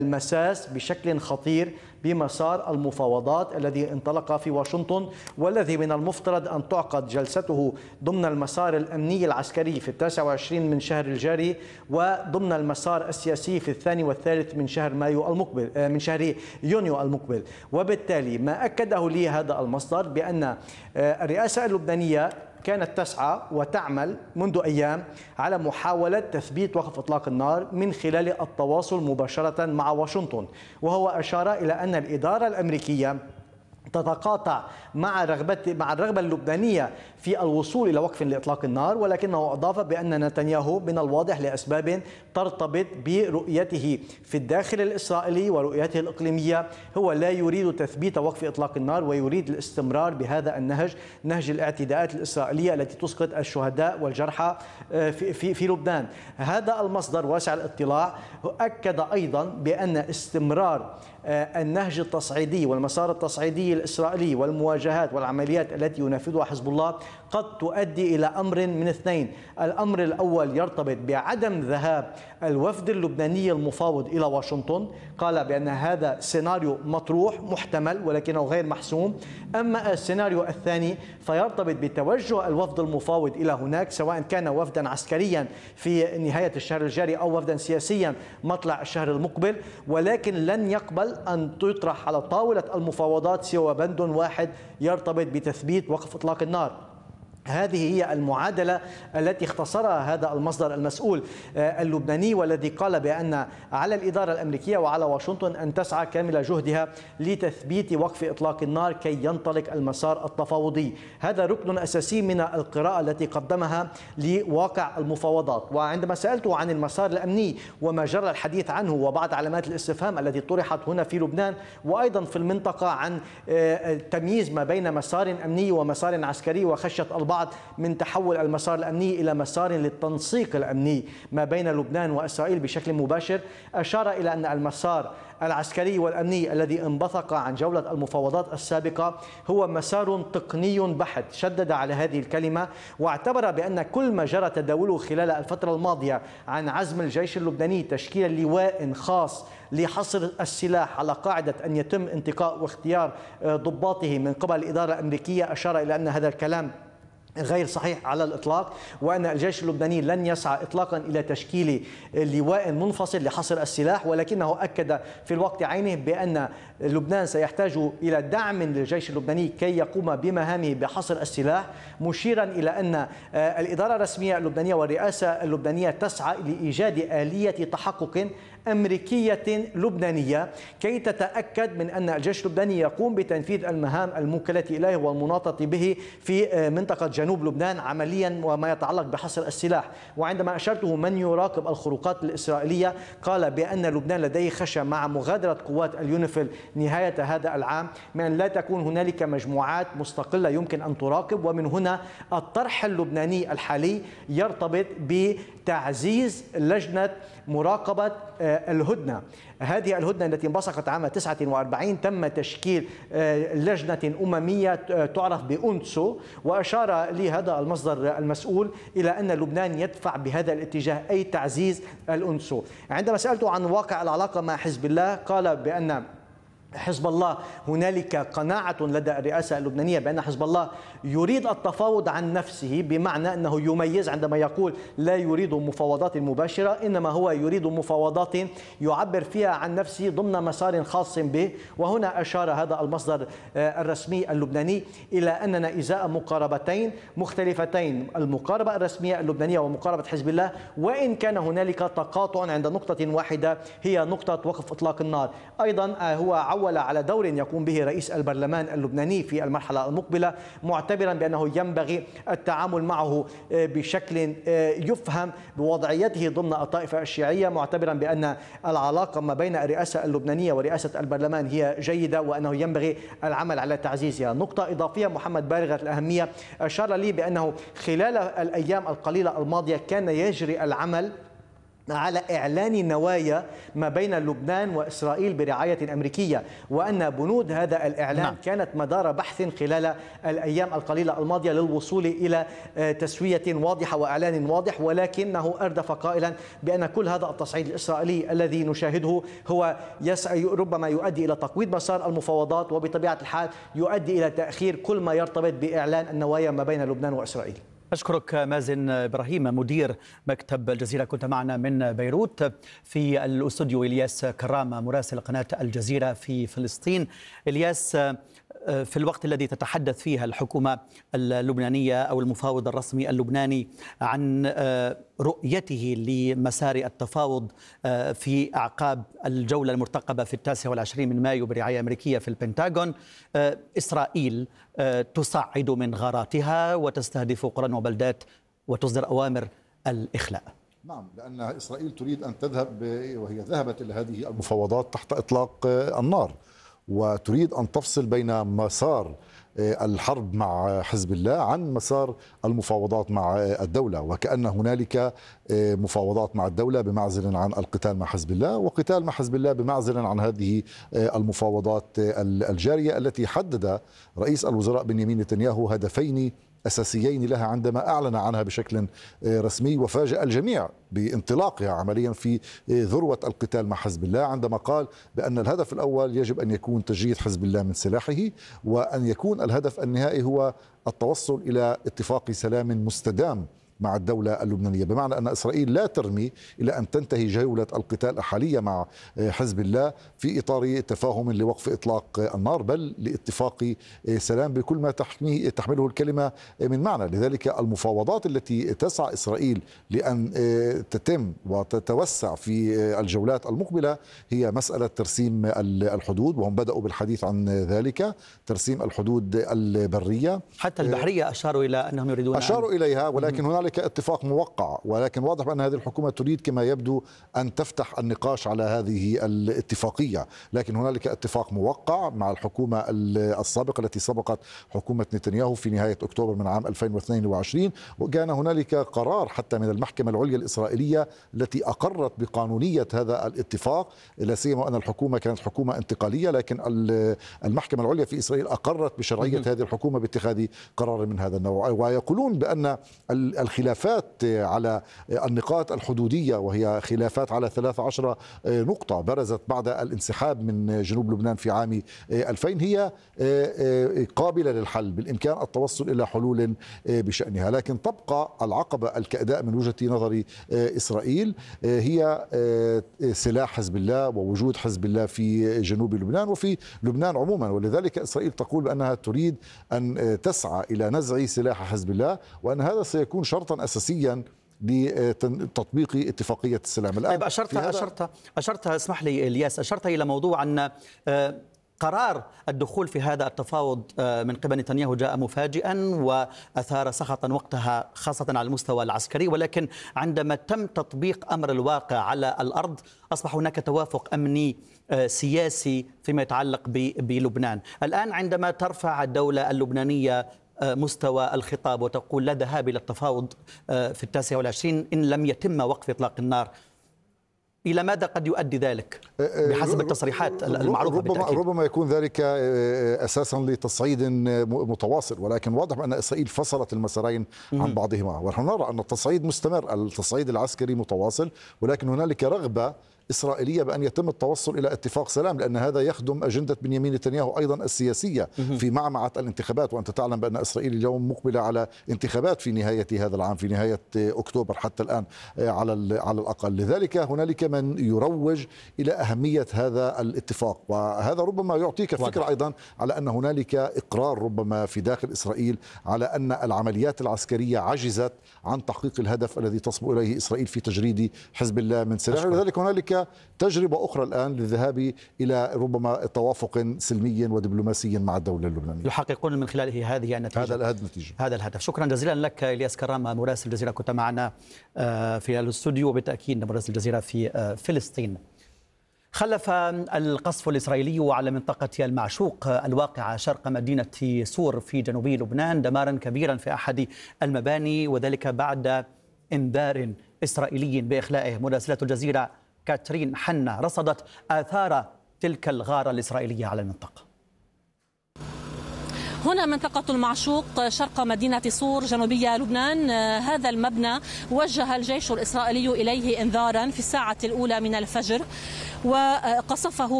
المساس بشكل خطير بمسار المفاوضات الذي انطلق في واشنطن، والذي من المفترض أن تعقد جلسته ضمن المسار الأمني العسكري في 29 من شهر الجاري، وضمن المسار السياسي في 2 والثالث من شهر مايو المقبل من شهر يونيو المقبل. وبالتالي ما أكده لي هذا المصدر بأن الرئاسة اللبنانية كانت تسعى وتعمل منذ أيام على محاولة تثبيت وقف إطلاق النار من خلال التواصل مباشرة مع واشنطن، وهو أشار إلى أن الإدارة الأمريكية تتقاطع مع الرغبة اللبنانية في الوصول إلى وقف لإطلاق النار، ولكنه أضاف بأن نتنياهو من الواضح لأسباب ترتبط برؤيته في الداخل الإسرائيلي ورؤيته الإقليمية هو لا يريد تثبيت وقف إطلاق النار ويريد الاستمرار بهذا النهج، نهج الاعتداءات الإسرائيلية التي تسقط الشهداء والجرحى في لبنان. هذا المصدر واسع الاطلاع أكد أيضا بأن استمرار النهج التصعيدي والمسار التصعيدي الإسرائيلي والمواجهات والعمليات التي ينفذها حزب الله قد تؤدي إلى أمر من اثنين. الأمر الأول يرتبط بعدم ذهاب الوفد اللبناني المفاوض إلى واشنطن، قال بأن هذا سيناريو مطروح محتمل ولكنه غير محسوم. أما السيناريو الثاني فيرتبط بتوجه الوفد المفاوض إلى هناك، سواء كان وفدا عسكريا في نهاية الشهر الجاري أو وفدا سياسيا مطلع الشهر المقبل، ولكن لن يقبل أن تطرح على طاولة المفاوضات سوى بند واحد يرتبط بتثبيت وقف إطلاق النار. هذه هي المعادلة التي اختصرها هذا المصدر المسؤول اللبناني، والذي قال بأن على الإدارة الأمريكية وعلى واشنطن أن تسعى كامل جهدها لتثبيت وقف إطلاق النار كي ينطلق المسار التفاوضي. هذا ركن أساسي من القراءة التي قدمها لواقع المفاوضات. وعندما سألته عن المسار الأمني وما جرى الحديث عنه وبعض علامات الاستفهام التي طرحت هنا في لبنان وأيضا في المنطقة عن التمييز ما بين مسار أمني ومسار عسكري وخشية البعض من تحول المسار الأمني إلى مسار للتنسيق الأمني ما بين لبنان وإسرائيل بشكل مباشر، أشار إلى أن المسار العسكري والأمني الذي انبثق عن جولة المفاوضات السابقة هو مسار تقني بحت، شدد على هذه الكلمة، واعتبر بأن كل ما جرى تداوله خلال الفترة الماضية عن عزم الجيش اللبناني تشكيل لواء خاص لحصر السلاح على قاعدة أن يتم انتقاء واختيار ضباطه من قبل الإدارة الأمريكية، أشار إلى أن هذا الكلام غير صحيح على الإطلاق، وأن الجيش اللبناني لن يسعى إطلاقا إلى تشكيل لواء منفصل لحصر السلاح، ولكنه أكد في الوقت عينه بأن لبنان سيحتاج إلى دعم للجيش اللبناني كي يقوم بمهامه بحصر السلاح، مشيرا إلى أن الإدارة الرسمية اللبنانية والرئاسة اللبنانية تسعى لإيجاد آلية تحقق أمريكية لبنانية كي تتأكد من أن الجيش اللبناني يقوم بتنفيذ المهام الموكلة إليه والمناطة به في منطقة جنوب لبنان عمليا وما يتعلق بحصر السلاح. وعندما أشرته من يراقب الخروقات الإسرائيلية قال بأن لبنان لديه خشية مع مغادرة قوات اليونيفيل نهاية هذا العام من أن لا تكون هنالك مجموعات مستقلة يمكن أن تراقب، ومن هنا الطرح اللبناني الحالي يرتبط بتعزيز لجنة مراقبة الهدنة. هذه الهدنة التي انبثقت عام 49 تم تشكيل لجنة أممية تعرف بأونسو، وأشار لي هذا المصدر المسؤول إلى أن لبنان يدفع بهذا الاتجاه أي تعزيز الأونسو. عندما سألته عن واقع العلاقة مع حزب الله قال بأن حزب الله هنالك قناعة لدى الرئاسة اللبنانية بأن حزب الله يريد التفاوض عن نفسه، بمعنى أنه يميز عندما يقول لا يريد مفاوضات مباشرة، إنما هو يريد مفاوضات يعبر فيها عن نفسه ضمن مسار خاص به. وهنا أشار هذا المصدر الرسمي اللبناني إلى أننا إزاء مقاربتين مختلفتين، المقاربة الرسمية اللبنانية ومقاربة حزب الله، وإن كان هنالك تقاطع عند نقطة واحدة هي نقطة وقف إطلاق النار. أيضا هو عول على دور يقوم به رئيس البرلمان اللبناني في المرحلة المقبلة، معتبرا بأنه ينبغي التعامل معه بشكل يفهم بوضعيته ضمن الطائفة الشيعية، معتبرا بأن العلاقة ما بين الرئاسة اللبنانية ورئاسة البرلمان هي جيدة وأنه ينبغي العمل على تعزيزها. نقطة إضافية محمد بالغة الأهمية أشار لي بأنه خلال الأيام القليلة الماضية كان يجري العمل على إعلان نوايا ما بين لبنان وإسرائيل برعاية أمريكية، وأن بنود هذا الإعلان كانت مدار بحث خلال الأيام القليلة الماضية للوصول إلى تسوية واضحة وإعلان واضح، ولكنه أردف قائلا بأن كل هذا التصعيد الإسرائيلي الذي نشاهده هو ربما يؤدي إلى تقويض مسار المفاوضات، وبطبيعة الحال يؤدي إلى تأخير كل ما يرتبط بإعلان النوايا ما بين لبنان وإسرائيل. أشكرك مازن إبراهيم مدير مكتب الجزيرة، كنت معنا من بيروت. في الاستوديو إلياس كرامة مراسل قناة الجزيرة في فلسطين. إلياس، في الوقت الذي تتحدث فيه الحكومة اللبنانية أو المفاوض الرسمي اللبناني عن رؤيته لمسار التفاوض في أعقاب الجولة المرتقبة في 29 من مايو برعاية أمريكية في البنتاغون، إسرائيل تصعد من غاراتها وتستهدف قرى وبلدات وتصدر أوامر الإخلاء. نعم، لأن إسرائيل تريد أن تذهب، وهي ذهبت إلى هذه المفاوضات تحت إطلاق النار، وتريد أن تفصل بين مسار الحرب مع حزب الله عن مسار المفاوضات مع الدولة، وكأن هنالك مفاوضات مع الدولة بمعزل عن القتال مع حزب الله، وقتال مع حزب الله بمعزل عن هذه المفاوضات الجارية التي حدد رئيس الوزراء بنيامين نتنياهو هدفين أساسيين لها عندما أعلن عنها بشكل رسمي، وفاجأ الجميع بانطلاقها عمليا في ذروة القتال مع حزب الله، عندما قال بأن الهدف الأول يجب أن يكون تجريد حزب الله من سلاحه، وأن يكون الهدف النهائي هو التوصل إلى اتفاق سلام مستدام مع الدولة اللبنانية، بمعنى أن إسرائيل لا ترمي إلى أن تنتهي جولة القتال الحالية مع حزب الله في إطار تفاهم لوقف إطلاق النار، بل لاتفاق سلام بكل ما تحمله الكلمة من معنى. لذلك المفاوضات التي تسعى إسرائيل لأن تتم وتتوسع في الجولات المقبلة هي مسألة ترسيم الحدود، وهم بدأوا بالحديث عن ذلك، ترسيم الحدود البرية. حتى البحرية أشاروا إلى أنهم يريدون إليها، ولكن هنالك اتفاق موقع، ولكن واضح أن هذه الحكومة تريد كما يبدو أن تفتح النقاش على هذه الاتفاقية، لكن هنالك اتفاق موقع مع الحكومة السابقة التي سبقت حكومة نتنياهو في نهاية أكتوبر من عام 2022، وكان هنالك قرار حتى من المحكمة العليا الإسرائيلية التي أقرت بقانونية هذا الاتفاق، لا سيما أن الحكومة كانت حكومة انتقالية، لكن المحكمة العليا في إسرائيل أقرت بشرعية هذه الحكومة باتخاذ قرار من هذا النوع. ويقولون بأن الخلافات على النقاط الحدودية، وهي خلافات على 13 نقطة برزت بعد الانسحاب من جنوب لبنان في عام 2000، هي قابلة للحل، بالإمكان التوصل إلى حلول بشأنها، لكن تبقى العقبة الكأداء من وجهة نظر إسرائيل هي سلاح حزب الله ووجود حزب الله في جنوب لبنان وفي لبنان عموما. ولذلك إسرائيل تقول بأنها تريد أن تسعى إلى نزع سلاح حزب الله، وأن هذا سيكون شرطا أساسيا لتطبيق اتفاقية السلام. الآن طيب أشرت اسمح لي إلياس، أشرت إلى موضوع أن قرار الدخول في هذا التفاوض من قبل نتنياهو جاء مفاجئا وأثار سخطا وقتها خاصة على المستوى العسكري، ولكن عندما تم تطبيق أمر الواقع على الأرض أصبح هناك توافق أمني سياسي فيما يتعلق بلبنان. الآن عندما ترفع الدولة اللبنانية مستوى الخطاب وتقول لا ذهاب إلى التفاوض في 29 إن لم يتم وقف إطلاق النار، إلى ماذا قد يؤدي ذلك بحسب التصريحات المعروفة بالتأكيد؟ ربما يكون ذلك أساسا لتصعيد متواصل، ولكن واضح أن إسرائيل فصلت المسارين عن بعضهما، ونحن نرى أن التصعيد مستمر، التصعيد العسكري متواصل، ولكن هنالك رغبة إسرائيلية بأن يتم التوصل إلى اتفاق سلام، لأن هذا يخدم أجندة بنيامين نتنياهو أيضا السياسية في معمعة الانتخابات، وأنت تعلم بأن إسرائيل اليوم مقبلة على انتخابات في نهاية هذا العام، في نهاية أكتوبر حتى الآن على الأقل. لذلك هنالك من يروج إلى أهمية هذا الاتفاق، وهذا ربما يعطيك فكرة أيضا على أن هنالك إقرار ربما في داخل إسرائيل على أن العمليات العسكرية عجزت عن تحقيق الهدف الذي تصبو إليه إسرائيل في تجريد حزب الله من سلاحه. لذلك هنالك تجربة أخرى الآن للذهاب إلى ربما توافق سلمي ودبلوماسي مع الدولة اللبنانية يحققون من خلاله هذه النتيجة. هذا الهدف. شكرا جزيلا لك إلياس كرامة مراسل الجزيرة، كنت معنا في الاستوديو، وبالتأكيد مراسل الجزيرة في فلسطين. خلف القصف الإسرائيلي على منطقة المعشوق الواقعة شرق مدينة سور في جنوبي لبنان دمارا كبيرا في أحد المباني، وذلك بعد إنذار إسرائيلي بإخلائه. مراسلة الجزيرة كاترين حنا رصدت آثار تلك الغارة الإسرائيلية على المنطقة. هنا منطقة المعشوق شرق مدينة صور جنوبية لبنان. هذا المبنى وجه الجيش الإسرائيلي إليه إنذارا في الساعة الأولى من الفجر وقصفه